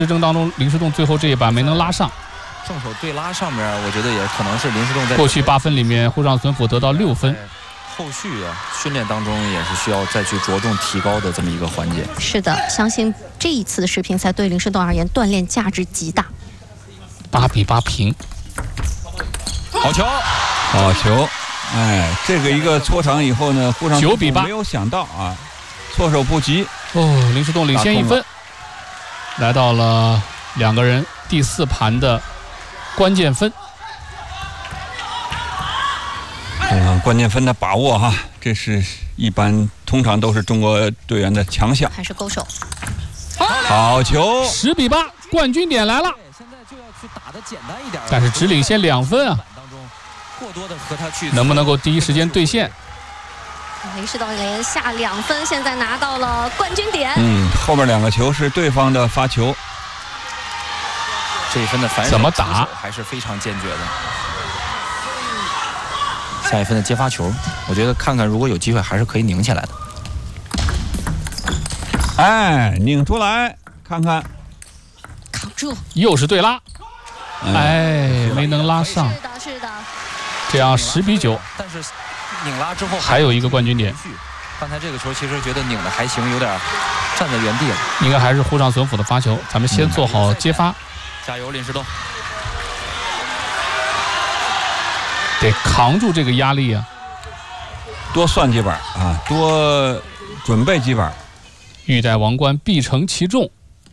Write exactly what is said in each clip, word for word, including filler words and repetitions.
之争当中，林诗栋最后这一把没能拉上。 正手对拉上面，我觉得也可能是林诗栋在过去八分里面，沪上隼辅得到六分。 后续啊，训练当中也是需要再去着重提高的这么一个环节。 是的，相信这一次的世乒赛对林诗栋而言锻炼价值极大。 八比八平， 好球， 好球！哎，这个一个搓长以后呢，沪上九比八， 没有想到啊，措手不及。 哦，林诗栋领先一分，来到了两个人第四盘的关键分。 嗯，关键分的把握哈，这是一般通常都是中国队员的强项。 还是勾手， 好球！ 十比八，冠军点来了。 现在就要去打得简单一点， 但是只领先两分啊， 过多的和他去能不能够第一时间兑现？ 林诗栋连下两分，现在拿到了冠军点。 嗯，后面两个球是对方的发球， 这一分的反手怎么打还是非常坚决的。下一分的接发球，我觉得看看如果有机会还是可以拧起来的。 哎，拧出来看看， 扛住， 又是对拉，哎，没能拉上。 是的，是的。 这样十比九， 但是拧拉之后还有一个冠军点。 刚才这个球其实觉得拧的还行，有点站在原地了。 应该还是沪上隼辅的发球，咱们先做好接发。 加油，林诗栋！ 得扛住这个压力啊， 多算几板啊，多准备几板。 欲戴王冠，必承其重。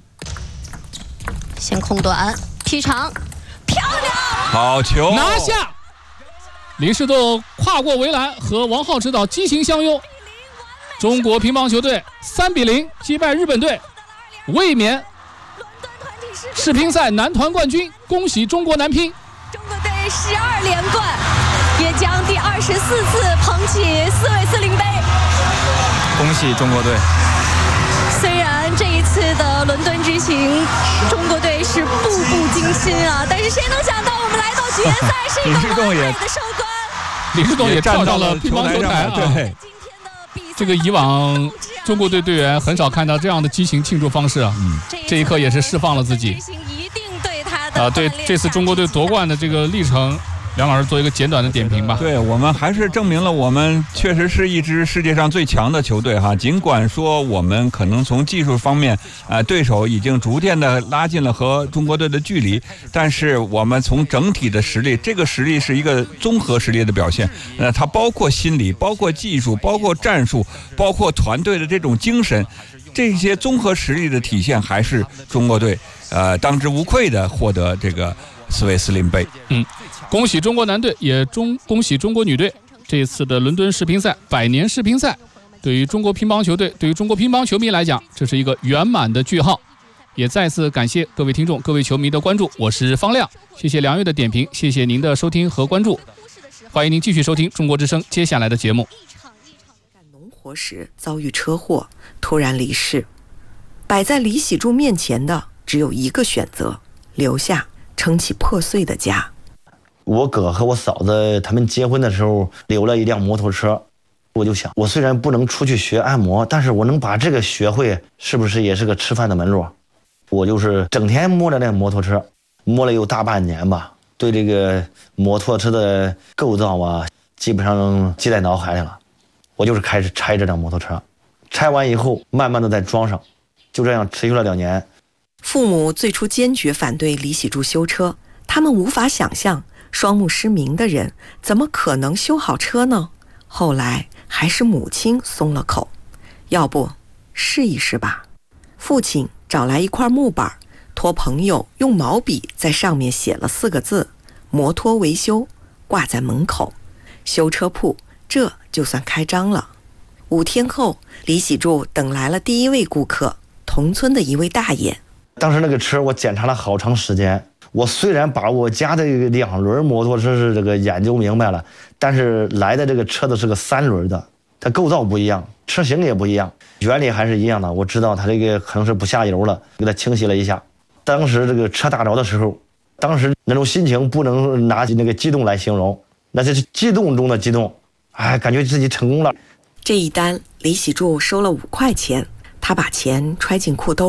先空短，劈长，漂亮！ 好球， 拿下！林诗栋跨过围栏，和王皓指导激情相拥，中国乒乓球队三比零击败日本队，卫冕世乒赛男团冠军。恭喜中国男乒！ 中国队十二连冠，也将第二十四次捧起斯韦斯林杯。 恭喜中国队！ 虽然这一次的伦敦之行，中国队是步步惊心啊，但是谁能想到我们来到决赛是一个完美的收官。 林诗栋也跳上了乒乓球台啊！ 对， 这个以往中国队队员很少看到这样的激情庆祝方式啊！嗯，这一刻也是释放了自己。 一定对他的啊，对这次中国队夺冠的这个历程，梁老师做一个简短的点评吧。 对，我们还是证明了我们确实是一支世界上最强的球队哈。尽管说我们可能从技术方面，呃，对手已经逐渐的拉近了和中国队的距离，但是我们从整体的实力，这个实力是一个综合实力的表现。呃，它包括心理，包括技术，包括战术，包括团队的这种精神。这些综合实力的体现，还是中国队呃当之无愧的获得这个斯韦斯林杯。 嗯，恭喜中国男队，也中恭喜中国女队。这一次的伦敦世乒赛百年世乒赛，对于中国乒乓球队，对于中国乒乓球迷来讲，这是一个圆满的句号。也再次感谢各位听众、各位球迷的关注，我是方亮，谢谢梁月的点评，谢谢您的收听和关注，欢迎您继续收听中国之声接下来的节目。 农活时遭遇车祸，突然离世，摆在李喜柱面前的只有一个选择：留下撑起破碎的家。 我哥和我嫂子他们结婚的时候留了一辆摩托车，我就想，我虽然不能出去学按摩，但是我能把这个学会，是不是也是个吃饭的门路？我就是整天摸着那摩托车，摸了有大半年吧，对这个摩托车的构造啊，基本上记在脑海里了。我就是开始拆这辆摩托车，拆完以后慢慢的再装上，就这样持续了两年。 父母最初坚决反对李喜柱修车，他们无法想象双目失明的人怎么可能修好车呢？后来还是母亲松了口，要不试一试吧。父亲找来一块木板，托朋友用毛笔在上面写了四个字：摩托维修，挂在门口。修车铺这就算开张了。五天后，李喜柱等来了第一位顾客，同村的一位大爷。 当时那个车我检查了好长时间，我虽然把我家的两轮摩托车是这个研究明白了，但是来的这个车子是个三轮的，它构造不一样，车型也不一样，原理还是一样的。我知道它这个可能是不下油了，给它清洗了一下。当时这个车打着的时候，当时那种心情不能拿起那个激动来形容，那是激动中的激动，哎，感觉自己成功了。 这一单李喜柱收了五块钱，他把钱揣进裤兜，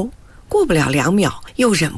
过不了两秒，又忍不